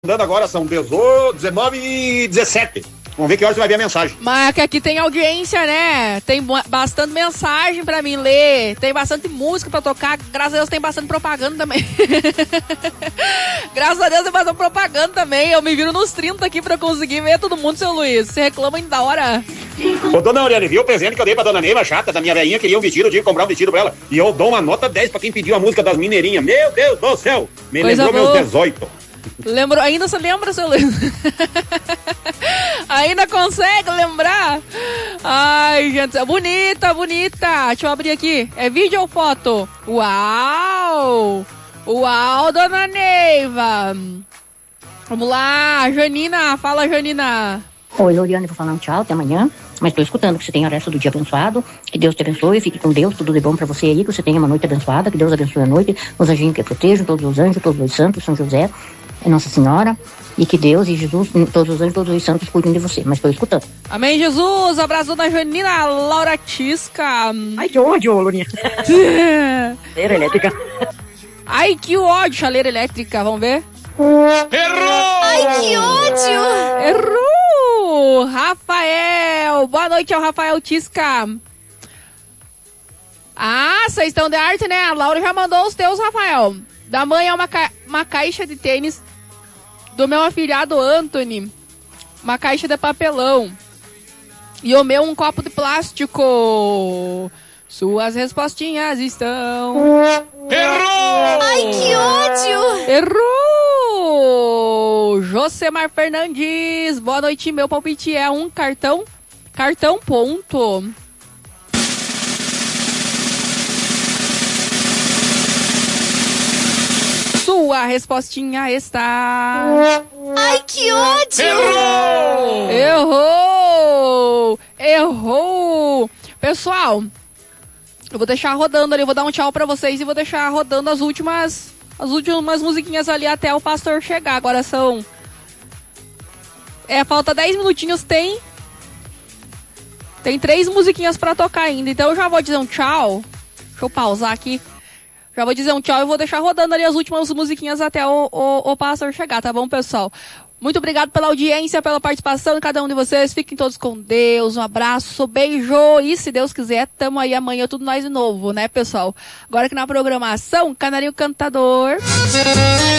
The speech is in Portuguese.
Andando agora, são 19 e 17. Vamos ver que hora você vai ver a mensagem. Mas é que aqui tem audiência, né? Tem bastante mensagem pra mim ler. Tem bastante música pra tocar. Graças a Deus tem bastante propaganda também. Graças a Deus tem bastante propaganda também. Eu me viro nos 30 aqui pra conseguir ver todo mundo, seu Luiz. Você reclama ainda da hora. Ô, dona Aurélia, viu o presente que eu dei pra dona Neiva, chata, da minha velhinha, queria um vestido, eu tive que comprar um vestido pra ela. E eu dou uma nota 10 pra quem pediu a música das Mineirinhas. Meu Deus do céu! Me Coisa lembrou boa. meus 18. Ainda você lembra, seu Luiz? Ainda consegue lembrar? Ai, gente, bonita, bonita. Deixa eu abrir aqui. É vídeo ou foto? Uau! Uau, dona Neiva. Vamos lá, Janina. Fala, Janina. Oi, Loriane, vou falar um tchau, até amanhã. Mas tô escutando que você tenha o resto do dia abençoado. Que Deus te abençoe, fique com Deus, tudo de bom pra você aí. Que você tenha uma noite abençoada, que Deus abençoe a noite. Os anjinhos que protejam, todos os anjos, todos os santos, São José, Nossa Senhora. E que Deus e Jesus, todos os anjos, todos os santos cuidem de você. Mas tô escutando. Amém, Jesus. Abraço, dona Janina. Laura Tisca. Ai, que ódio, Loriane. Chaleira elétrica. Ai, que ódio, chaleira elétrica. Vamos ver? Errou! Ai, que ódio! Errou! Rafael! Boa noite ao Rafael Tisca. Ah, vocês estão de arte, né? A Laura já mandou os teus, Rafael. Da mãe é uma caixa de tênis. Do meu afilhado Anthony, uma caixa de papelão. E o meu, um copo de plástico. Suas respostinhas estão... Errou! Ai, que ódio! Errou! Josemar Fernandes, boa noite, meu palpite é um cartão ponto. Sua respostinha está... Ai, que ódio! Errou! Pessoal, eu vou deixar rodando ali, vou dar um tchau pra vocês e vou deixar rodando as últimas musiquinhas ali até o pastor chegar. Agora são... falta 10 minutinhos, tem 3 musiquinhas pra tocar ainda. Então eu já vou dizer um tchau. Deixa eu pausar aqui. Já vou dizer um tchau e vou deixar rodando ali as últimas musiquinhas até o pastor chegar, tá bom, pessoal? Muito obrigado pela audiência, pela participação de cada um de vocês. Fiquem todos com Deus. Um abraço, beijo. E se Deus quiser, tamo aí amanhã, tudo nós de novo, né, pessoal? Agora aqui na programação, Canarinho Cantador.